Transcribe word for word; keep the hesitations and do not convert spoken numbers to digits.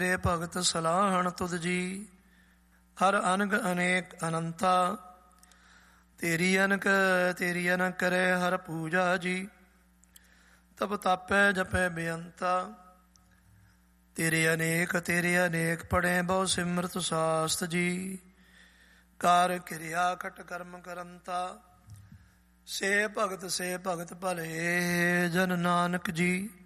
ਰੇ ਭਗਤ ਸਲਾਹਣ ਤੁਧ ਜੀ, ਹਰ ਅਨਗ ਅਨੇਕ ਅਨੰਤਾ। ਤੇਰੀ ਅਨਕ ਤੇਰੀ ਅਨਕ ਕਰੇ ਹਰ ਪੂਜਾ ਜੀ, ਤਪ ਤਾਪੈ ਜਪੈ ਬੇਅੰਤਾ। ਤੇਰੇ ਅਨੇਕ ਤੇਰੇ ਅਨੇਕ ਪੜ੍ਹੇ ਬਹੁ ਸਿਮਰਤ ਸਾਸਤ ਜੀ, ਕਾਰ ਕਿਰਿਆ ਕਟ ਕਰਮ ਕਰੰਤਾ। ਸੇ ਭਗਤ ਸੇ ਭਗਤ ਭਲੇ ਜਨ ਨਾਨਕ ਜੀ,